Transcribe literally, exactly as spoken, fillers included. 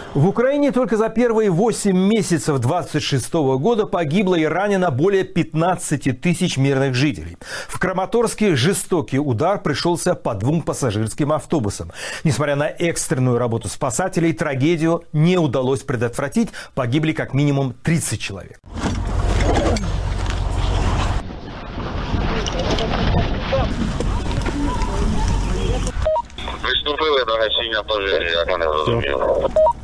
В Украине только за первые восемь месяцев двадцать шестого года погибло и ранено более пятнадцати тысяч мирных жителей. В Краматорске жестокий удар пришелся по двум пассажирским автобусам. Несмотря на экстренную работу спасателей, трагедию не удалось предотвратить. Погибли как минимум тридцать человек. Приступили до гасіння пожежі, як мене зрозуміло.